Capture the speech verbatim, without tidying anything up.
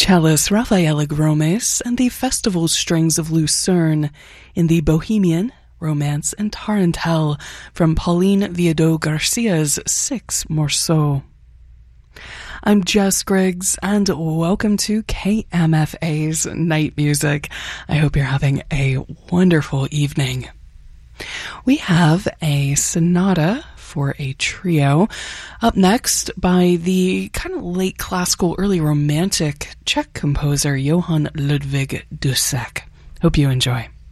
Cellist Raffaele Gromes and the Festival Strings of Lucerne in the Bohemian, Romance and Tarantelle from Pauline Viardot Garcia's Six Morceaux. I'm Jess Griggs, and welcome to K M F A's Night Music. I hope you're having a wonderful evening. We have a sonata for a trio. Up next by the kind of late classical, early romantic Czech composer Johann Ludwig Dussek. Hope you enjoy.